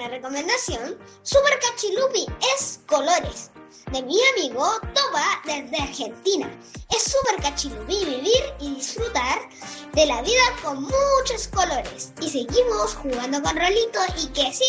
una recomendación, Super Cachilupi es colores, de mi amigo Toba desde Argentina. Es súper cachilupi vivir y disfrutar de la vida con muchos colores. Y seguimos jugando con Rolito y que siga